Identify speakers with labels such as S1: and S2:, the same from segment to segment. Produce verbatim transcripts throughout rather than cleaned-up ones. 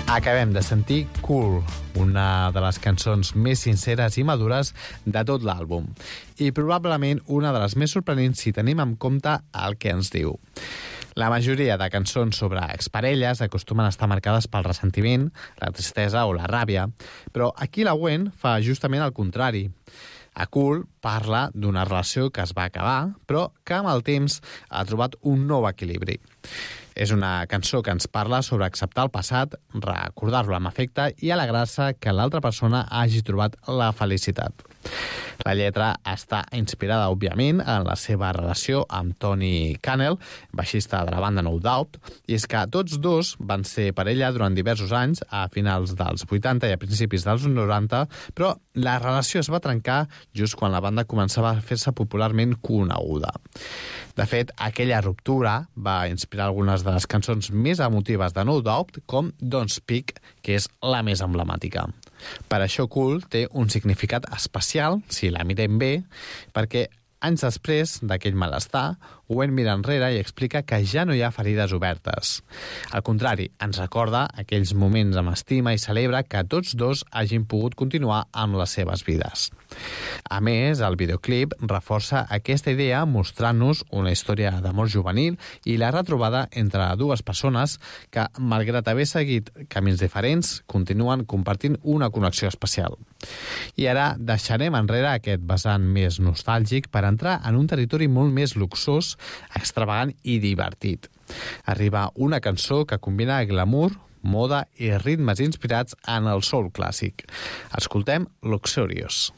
S1: Acabem de sentir Cool, una de les cançons més sinceres i madures de tot l'àlbum, i probablement una de les més sorprenents si tenim en compte el que ens diu. La majoria de cançons sobre exparelles acostumen a estar marcades pel ressentiment, la tristesa o la ràbia, però aquí la Gwen fa justament el contrari. A Cool parla d'una relació que es va acabar, però que amb el temps ha trobat un nou equilibri. És una cançó que ens parla sobre acceptar el passat, recordar-lo amb afecte i alegrar-se que l'altra persona hagi trobat la felicitat. La lletra està inspirada, òbviament, en la seva relació amb Tony Cannell, baixista de la banda No Doubt, i és que tots dos van ser parella durant diversos anys, a finals dels vuitanta i a principis dels noranta, però la relació es va trencar just quan la banda començava a fer-se popularment coneguda. De fet, aquella ruptura va inspirar algunes de les cançons més emotives de No Doubt, com Don't Speak, que és la més emblemàtica. Per això Cool té un significat especial, si la mirem bé, perquè anys després d'aquell malestar, Gwen mira enrere i explica que ja no hi ha ferides obertes. Al contrari, ens recorda aquells moments amb estima i celebra que tots dos hagin pogut continuar amb les seves vides. A més, el videoclip reforça aquesta idea mostrant-nos una història d'amor juvenil i la retrobada entre dues persones que, malgrat haver seguit camins diferents, continuen compartint una connexió especial. I ara deixarem enrere aquest vessant més nostàlgic per entrar en un territori molt més luxós, extravagant i divertit. Arriba una cançó que combina glamour, moda i ritmes inspirats en el soul clàssic. Escoltem Luxurious.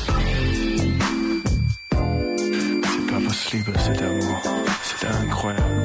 S2: C'est pas possible cet amour, c'est incroyable.